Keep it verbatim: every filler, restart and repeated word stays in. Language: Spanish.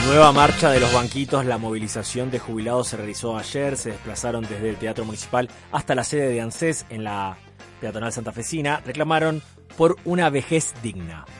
Nueva marcha de los banquitos. La movilización de jubilados se realizó ayer. Se desplazaron desde el Teatro Municipal hasta la sede de ANSES en la peatonal santafesina. Reclamaron por una vejez digna.